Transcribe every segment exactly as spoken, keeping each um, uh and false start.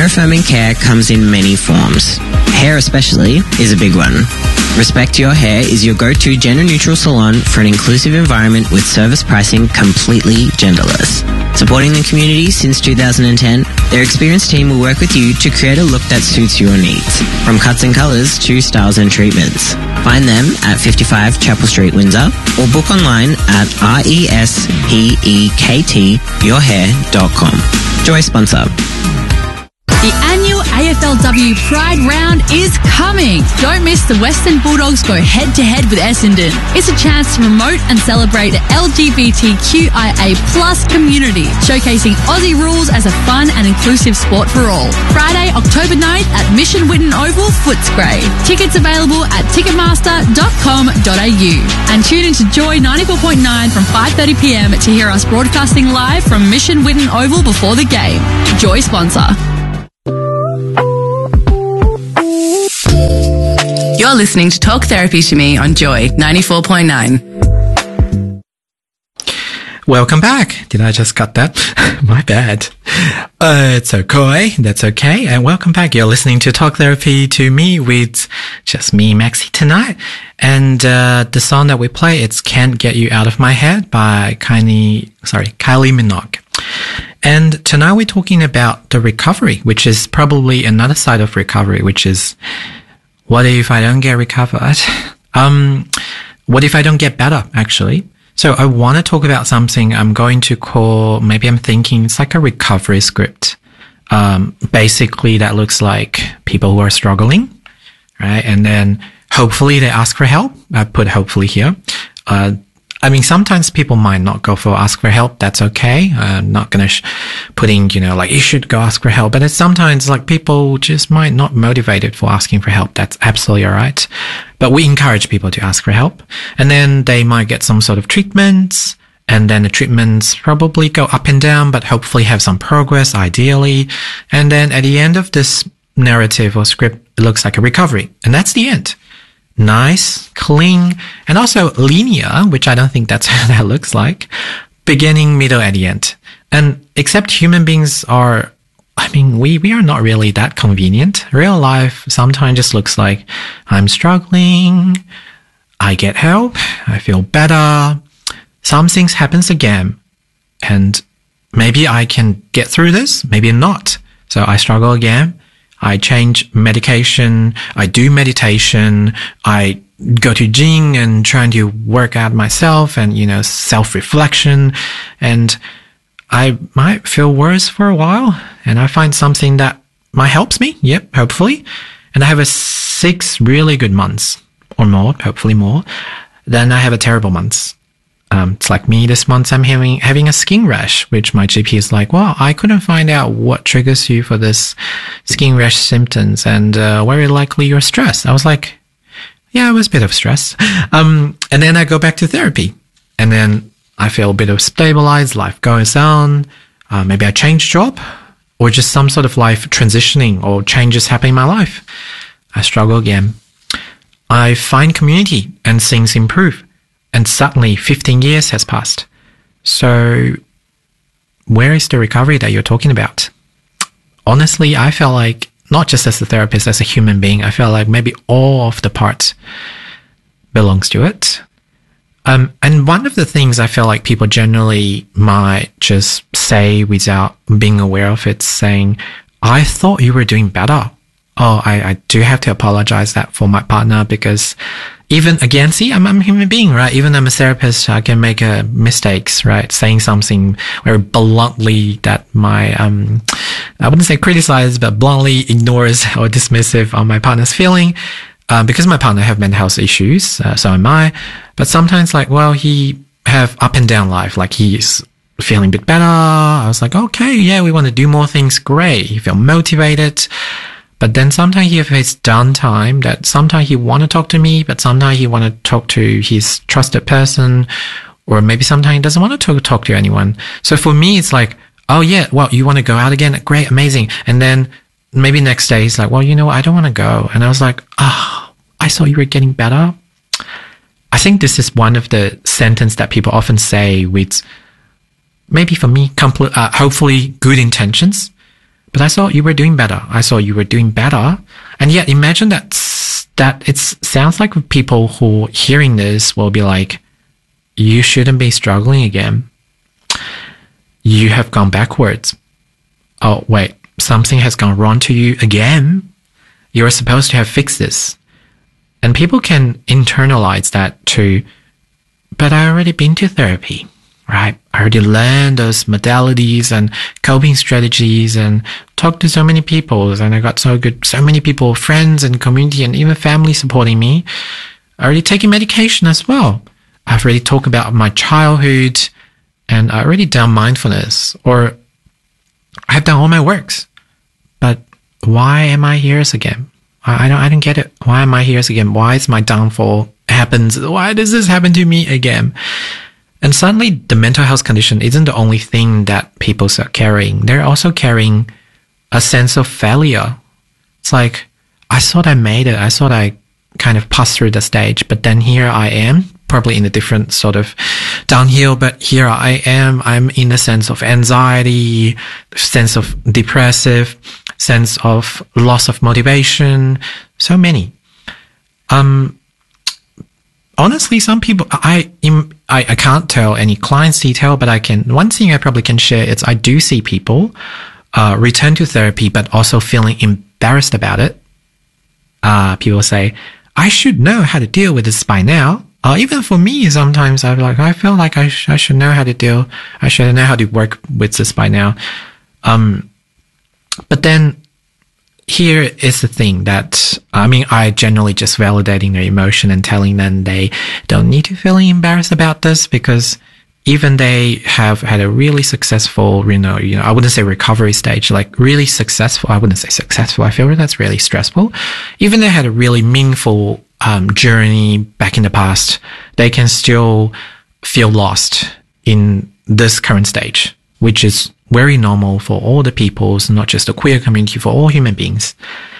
Hair affirming care comes in many forms. Hair especially is a big one. Respect Your Hair is your go-to gender-neutral salon for an inclusive environment with service pricing completely genderless. Supporting the community since two thousand ten, their experienced team will work with you to create a look that suits your needs, from cuts and colours to styles and treatments. Find them at fifty-five Chapel Street, Windsor, or book online at respect your hair dot com. Joy sponsor. The annual A F L W Pride Round is coming. Don't miss the Western Bulldogs go head-to-head with Essendon. It's a chance to promote and celebrate the L G B T Q I A plus community, showcasing Aussie rules as a fun and inclusive sport for all. Friday, October ninth at Mission Whitten Oval, Footscray. Tickets available at ticketmaster dot com dot a u. And tune into Joy ninety-four point nine from five thirty p m to hear us broadcasting live from Mission Whitten Oval before the game. Joy sponsor. You're listening to Talk Therapy to Me on Joy ninety-four point nine. Welcome back. Did I just cut that? My bad. Uh, it's okay. That's okay. And welcome back. You're listening to Talk Therapy to Me with just me, Maxi, tonight. And uh, the song that we play, it's Can't Get You Out of My Head by Kylie, sorry, Kylie Minogue. And tonight we're talking about the recovery, which is probably another side of recovery, which is what if I don't get recovered? Um, what if I don't get better, actually? So I want to talk about something I'm going to call, maybe I'm thinking it's like a recovery script. Um, basically that looks like people who are struggling, right? And then hopefully they ask for help. I put hopefully here. Uh, I mean, sometimes people might not go for ask for help. That's okay. I'm not going to sh- putting, you know, like you should go ask for help. But it's sometimes like people just might not motivated for asking for help. That's absolutely all right. But we encourage people to ask for help. And then they might get some sort of treatments. And then the treatments probably go up and down, but hopefully have some progress, ideally. And then at the end of this narrative or script, it looks like a recovery. And that's the end. Nice, clean, and also linear, which I don't think that's how that looks like. Beginning, middle, at the end. And except human beings are, I mean, we, we are not really that convenient. Real life sometimes just looks like I'm struggling, I get help, I feel better, some things happens again, and maybe I can get through this, maybe not. So I struggle again. I change medication, I do meditation, I go to gym and trying to work out myself and, you know, self-reflection. And I might feel worse for a while and I find something that might helps me. Yep, hopefully. And I have a six really good months or more, hopefully more. Then I have a terrible months. Um, it's like me this month, I'm having, having a skin rash, which my G P is like, well, I couldn't find out what triggers you for this skin rash symptoms and, uh, very likely you're stressed. I was like, yeah, it was a bit of stress. Um, and then I go back to therapy and then I feel a bit of stabilized, life goes on. Uh, maybe I change job or just some sort of life transitioning or changes happening in my life. I struggle again. I find community and things improve. And suddenly fifteen years has passed. So where is the recovery that you're talking about? Honestly, I felt like, not just as a therapist, as a human being, I felt like maybe all of the parts belongs to it. Um, and one of the things I feel like people generally might just say without being aware of it, saying, I thought you were doing better. Oh, I, I do have to apologize that for my partner because even again, see, I'm, I'm a human being, right? Even I'm a therapist, I can make uh, mistakes, right? Saying something very bluntly that my, um, I wouldn't say criticize, but bluntly ignores or dismissive on my partner's feeling. Uh, because my partner have mental health issues, uh, so am I. But sometimes like, well, he have up and down life, like he's feeling a bit better. I was like, okay, yeah, we want to do more things. Great. You feel motivated. But then sometimes he has downtime that sometimes he want to talk to me, but sometimes he want to talk to his trusted person, or maybe sometimes he doesn't want to talk, talk to anyone. So for me, it's like, oh yeah, well, you want to go out again? Great, amazing. And then maybe next day he's like, well, you know what? I don't want to go. And I was like, oh, I saw you were getting better. I think this is one of the sentences that people often say with, maybe for me, complete, uh, hopefully good intentions. but I thought you were doing better. I thought you were doing better. And yet imagine that, that it sounds like people who hearing this will be like, you shouldn't be struggling again. You have gone backwards. Oh, wait, something has gone wrong to you again. You're supposed to have fixed this. And people can internalize that to, but I already been to therapy, right? I already learned those modalities and coping strategies and talked to so many people, and I got so good, so many people, friends and community and even family supporting me. I already taken medication as well. I've already talked about my childhood, and I already done mindfulness, or I've done all my works. But why am I here again? I don't, I don't get it. Why am I here again? Why is my downfall happens? Why does this happen to me again? And suddenly the mental health condition isn't the only thing that people are carrying. They're also carrying a sense of failure. It's like, I thought I made it. I thought I kind of passed through the stage, but then here I am, probably in a different sort of downhill, but here I am. I'm in a sense of anxiety, sense of depressive, sense of loss of motivation, so many. Um, honestly, some people, I, I, I can't tell any clients' detail, but I can, one thing I probably can share is I do see people, uh, return to therapy, but also feeling embarrassed about it. Uh, people say, I should know how to deal with this by now. Uh, even for me, sometimes I'm like, I feel like I, sh- I should know how to deal, I should know how to work with this by now. Um, But then here is the thing that, I mean, I generally just validating their emotion and telling them they don't need to feel embarrassed about this, because even they have had a really successful, you know, you know, I wouldn't say recovery stage, like really successful. I wouldn't say successful. I feel like that's really stressful. Even they had a really meaningful um, journey back in the past, they can still feel lost in this current stage, which is very normal for all the peoples, not just the queer community, for all human beings.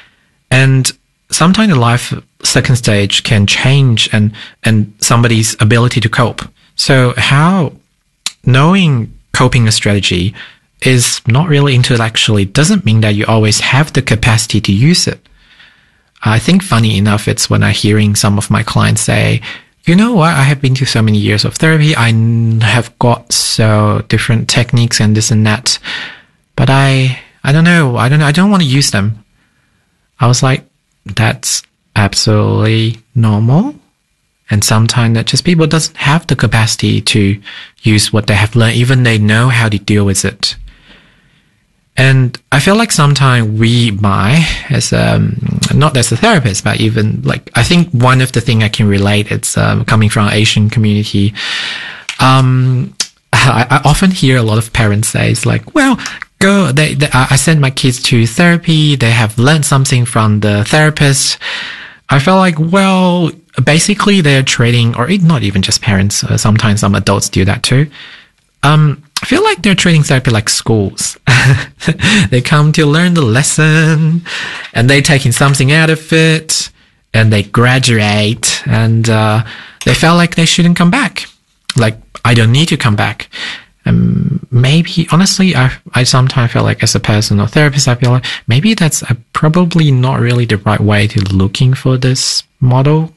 And sometimes the life second stage can change and, and somebody's ability to cope. So how knowing coping strategy is not really intellectually doesn't mean that you always have the capacity to use it. I think funny enough, it's when I'm hearing some of my clients say, you know what, I have been to so many years of therapy. I have got so different techniques and this and that, but I, I don't know. I don't know. I don't want to use them. I was like, that's absolutely normal. And sometimes that just people doesn't have the capacity to use what they have learned, even they know how to deal with it. And I feel like sometimes we might, as um, not as a therapist, but even like, I think one of the things I can relate, it's um, coming from Asian community. Um, I, I often hear a lot of parents say, it's like, well, go, they, they, I send my kids to therapy. They have learned something from the therapist. I felt like, well, basically they're treating, or not even just parents, uh, sometimes some adults do that too. Um, I feel like they're treating therapy like schools. They come to learn the lesson and they're taking something out of it and they graduate and uh, they felt like they shouldn't come back. Like, I don't need to come back. Um, maybe, honestly, I I sometimes feel like as a personal therapist, I feel like maybe that's a, probably not really the right way to looking for this model.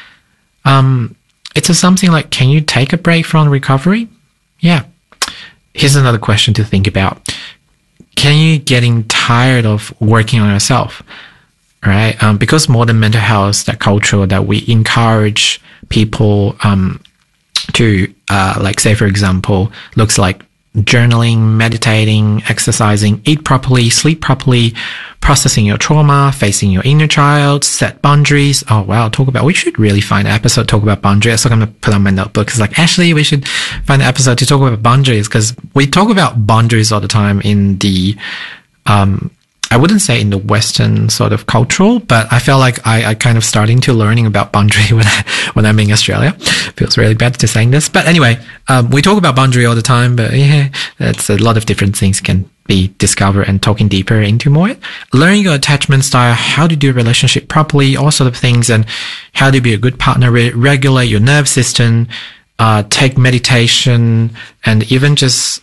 Um, it's a something like, can you take a break from recovery? Yeah. Here's another question to think about. Can you getting tired of working on yourself? Right? Um, because modern mental health, that culture that we encourage people, um, to, uh, like say, for example, looks like journaling, meditating, exercising, eat properly, sleep properly, processing your trauma, facing your inner child, set boundaries. Oh, wow. Talk about, we should really find an episode talk about boundaries. So I'm going to put on my notebook. It's like, actually, we should find an episode to talk about boundaries, because we talk about boundaries all the time in the, um, I wouldn't say in the Western sort of cultural, but I feel like I, I kind of starting to learning about boundary when I, when I'm in Australia. Feels really bad to saying this. But anyway, um, we talk about boundary all the time, but yeah, that's a lot of different things can be discovered and talking deeper into more. Learning your attachment style, how to do a relationship properly, all sort of things, and how to be a good partner, re- regulate your nerve system, uh, take meditation, and even just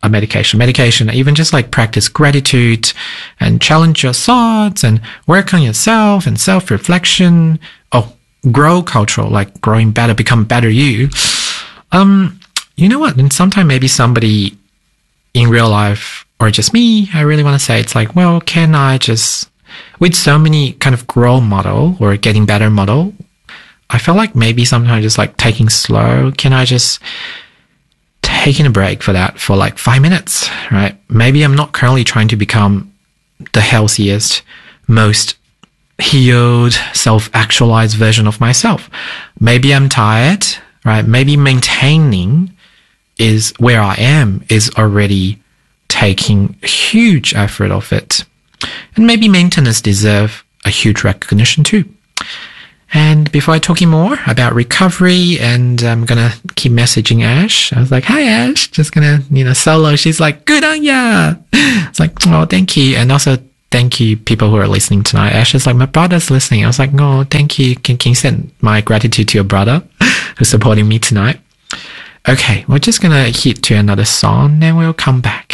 a medication. Medication, even just like practice gratitude and challenge your thoughts and work on yourself and self-reflection. Oh, grow cultural, like growing better, become better you. Um, you know what? And sometimes maybe somebody in real life or just me, I really want to say it's like, well, can I just, with so many kind of grow model or getting better model, I feel like maybe sometimes just like taking slow, can I just taking a break for that for like five minutes, right? Maybe I'm not currently trying to become the healthiest, most healed, self-actualized version of myself. Maybe I'm tired, right? Maybe maintaining is where I am is already taking huge effort of it. And maybe maintenance deserve a huge recognition too. And before I talking more about recovery, and I'm going to keep messaging Ash. I was like, hi, Ash. Just going to, you know, solo. She's like, good on ya. It's like, oh, thank you. And also, thank you, people who are listening tonight. Ash is like, my brother's listening. I was like, oh, thank you. Can, can you send my gratitude to your brother who's supporting me tonight? Okay, we're just going to hit to another song, then we'll come back.